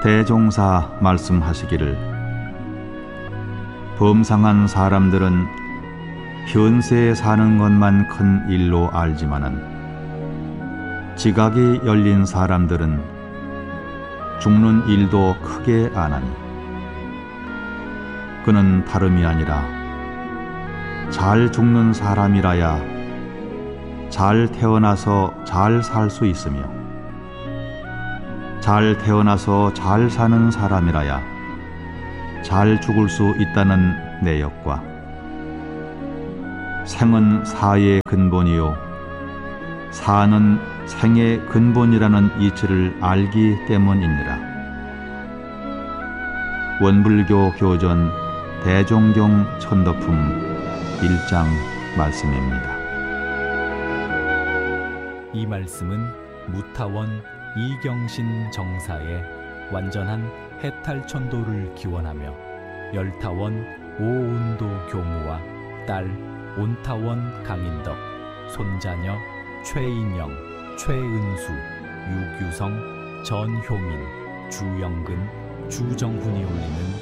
대종사 말씀하시기를 범상한 사람들은 현세에 사는 것만 큰 일로 알지만은 지각이 열린 사람들은 죽는 일도 크게 아나니 그는 다름이 아니라 잘 죽는 사람이라야 잘 태어나서 잘 살 수 있으며 잘 태어나서 잘 사는 사람이라야 잘 죽을 수 있다는 내역과 생은 사의 근본이요 사는 생의 근본이라는 이치를 알기 때문이니라. 원불교 교전 대종경 천덕품 1장 말씀입니다. 이 말씀은 무타원 이경신 정사의 완전한 해탈천도를 기원하며 열타원 오운도 교무와 딸 온타원 강인덕, 손자녀 최인영, 최은수, 유규성, 전효민, 주영근, 주정훈이 올리는